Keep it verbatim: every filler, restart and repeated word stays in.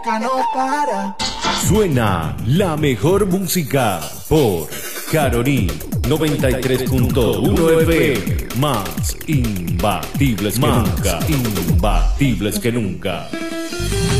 música no para. Suena la mejor música por Caroní noventa y tres punto uno F M. Más imbatibles que nunca. Imbatibles que nunca.